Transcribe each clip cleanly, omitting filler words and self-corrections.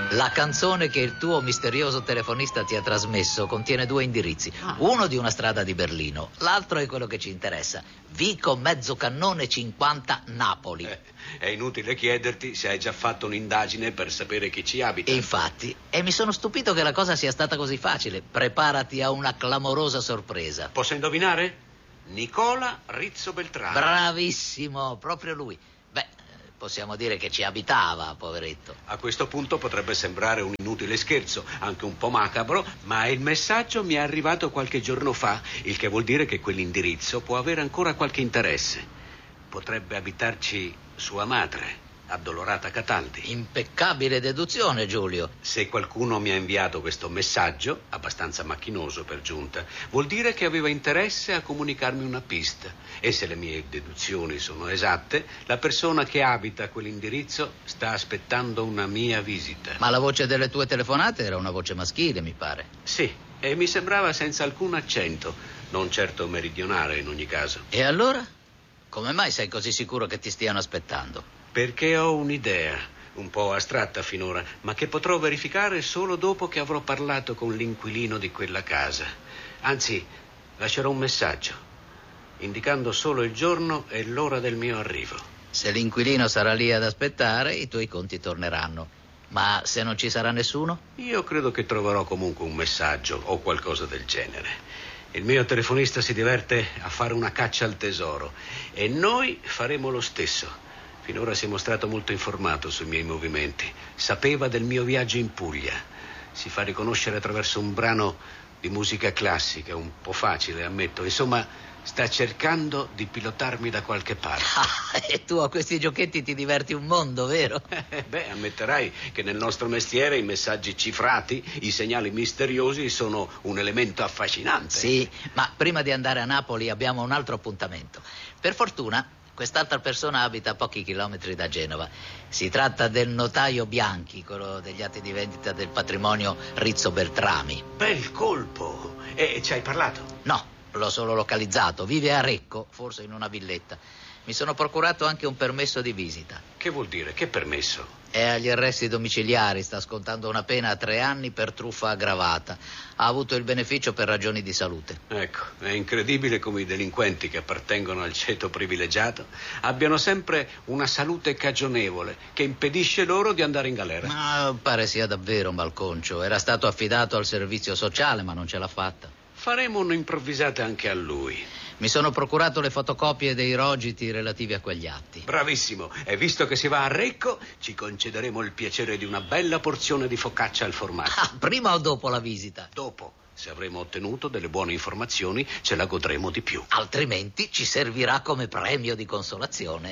La canzone che il tuo misterioso telefonista ti ha trasmesso contiene 2 indirizzi. Uno di una strada di Berlino, l'altro è quello che ci interessa. Vico Mezzocannone 50, Napoli. È inutile chiederti se hai già fatto un'indagine per sapere chi ci abita. Infatti, e mi sono stupito che la cosa sia stata così facile. Preparati a una clamorosa sorpresa. Posso indovinare? Nicola Rizzo Beltrame. Bravissimo, proprio lui. Beh, possiamo dire che ci abitava, poveretto. A questo punto potrebbe sembrare un inutile scherzo, anche un po' macabro, ma il messaggio mi è arrivato qualche giorno fa, il che vuol dire che quell'indirizzo può avere ancora qualche interesse. Potrebbe abitarci sua madre, Addolorata Cataldi. Impeccabile deduzione, Giulio. Se qualcuno mi ha inviato questo messaggio, abbastanza macchinoso per giunta, vuol dire che aveva interesse a comunicarmi una pista. E se le mie deduzioni sono esatte, la persona che abita quell'indirizzo sta aspettando una mia visita. Ma la voce delle tue telefonate era una voce maschile, mi pare. Sì, e mi sembrava senza alcun accento, non certo meridionale in ogni caso. E allora? Come mai sei così sicuro che ti stiano aspettando? Perché ho un'idea, un po' astratta finora, ma che potrò verificare solo dopo che avrò parlato con l'inquilino di quella casa. Anzi, lascerò un messaggio, indicando solo il giorno e l'ora del mio arrivo. Se l'inquilino sarà lì ad aspettare, i tuoi conti torneranno. Ma se non ci sarà nessuno? Io credo che troverò comunque un messaggio o qualcosa del genere. Il mio telefonista si diverte a fare una caccia al tesoro e noi faremo lo stesso. Finora si è mostrato molto informato sui miei movimenti. Sapeva del mio viaggio in Puglia. Si fa riconoscere attraverso un brano di musica classica, un po' facile, ammetto. Insomma, sta cercando di pilotarmi da qualche parte. E tu a questi giochetti ti diverti un mondo, vero? Beh, ammetterai che nel nostro mestiere i messaggi cifrati, i segnali misteriosi sono un elemento affascinante. Sì, ma prima di andare a Napoli abbiamo un altro appuntamento. Per fortuna, quest'altra persona abita a pochi chilometri da Genova. Si tratta del notaio Bianchi, quello degli atti di vendita del patrimonio Rizzo Beltrami. Bel colpo! E ci hai parlato? No, l'ho solo localizzato. Vive a Recco, forse in una villetta. Mi sono procurato anche un permesso di visita. Che vuol dire? Che permesso? È agli arresti domiciliari, sta scontando una pena a 3 anni per truffa aggravata. Ha avuto il beneficio per ragioni di salute. Ecco, è incredibile come i delinquenti che appartengono al ceto privilegiato abbiano sempre una salute cagionevole che impedisce loro di andare in galera. Ma pare sia davvero malconcio. Era stato affidato al servizio sociale, ma non ce l'ha fatta. Faremo un'improvvisata anche a lui. Mi sono procurato le fotocopie dei rogiti relativi a quegli atti. Bravissimo. E visto che si va a Recco, ci concederemo il piacere di una bella porzione di focaccia al formaggio. Prima o dopo la visita? Dopo. Se avremo ottenuto delle buone informazioni, ce la godremo di più. Altrimenti ci servirà come premio di consolazione.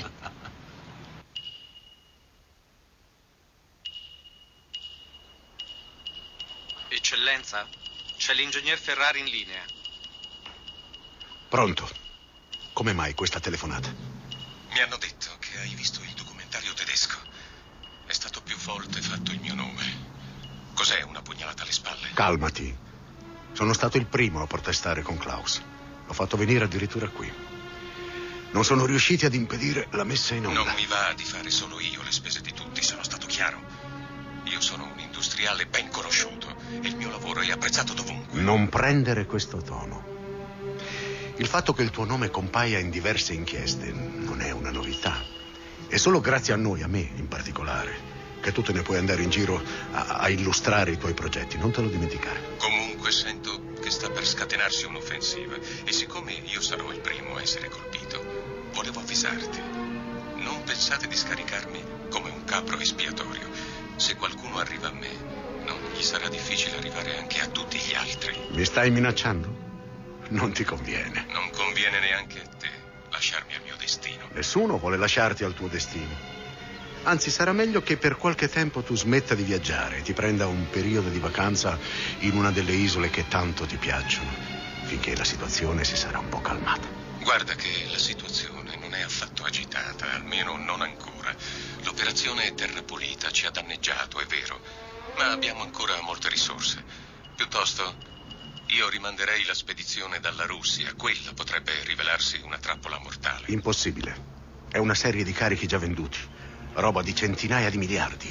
Eccellenza, c'è l'ingegner Ferrari in linea. Pronto? Come mai questa telefonata? Mi hanno detto che hai visto il documentario tedesco. È stato più volte fatto il mio nome. Cos'è una pugnalata alle spalle? Calmati. Sono stato il primo a protestare con Klaus. L'ho fatto venire addirittura qui. Non sono riusciti ad impedire la messa in onda. Non mi va di fare solo io le spese di tutti, sono stato chiaro. Io sono un industriale ben conosciuto e il mio lavoro è apprezzato dovunque. Non prendere questo tono. Il fatto che il tuo nome compaia in diverse inchieste non è una novità. È solo grazie a noi, a me in particolare, che tu te ne puoi andare in giro a illustrare i tuoi progetti. Non te lo dimenticare. Comunque sento che sta per scatenarsi un'offensiva e siccome io sarò il primo a essere colpito, volevo avvisarti. Non pensate di scaricarmi come un capro espiatorio. Se qualcuno arriva a me, non gli sarà difficile arrivare anche a tutti gli altri. Mi stai minacciando? Non ti conviene. Non conviene neanche a te lasciarmi al mio destino. Nessuno vuole lasciarti al tuo destino. Anzi, sarà meglio che per qualche tempo tu smetta di viaggiare e ti prenda un periodo di vacanza in una delle isole che tanto ti piacciono, finché la situazione si sarà un po' calmata. Guarda che la situazione non è affatto agitata, almeno non ancora. L'operazione Terra Pulita ci ha danneggiato, è vero, ma abbiamo ancora molte risorse. Piuttosto, io rimanderei la spedizione dalla Russia. Quella potrebbe rivelarsi una trappola mortale. Impossibile. È una serie di carichi già venduti. Roba di centinaia di miliardi.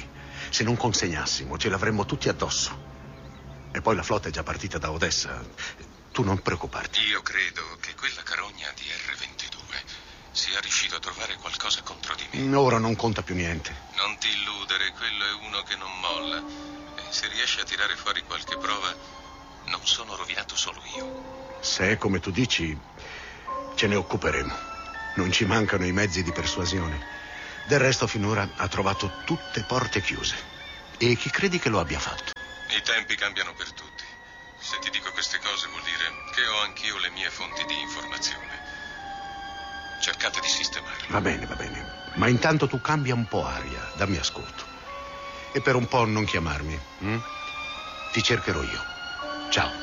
Se non consegnassimo, ce l'avremmo tutti addosso. E poi la flotta è già partita da Odessa. Tu non preoccuparti. Io credo che quella carogna di R-22 sia riuscito a trovare qualcosa contro di me. Ora non conta più niente. Non ti illudere, quello è uno che non molla. E se riesce a tirare fuori qualche prova, non sono rovinato solo io. Se è come tu dici, ce ne occuperemo. Non ci mancano i mezzi di persuasione. Del resto finora ha trovato tutte porte chiuse. E chi credi che lo abbia fatto? I tempi cambiano per tutti. Se ti dico queste cose vuol dire che ho anch'io le mie fonti di informazione. Cercate di sistemarle. Va bene, va bene. Ma intanto tu cambia un po' aria, dammi ascolto. E per un po' non chiamarmi. Ti cercherò io. Ciao.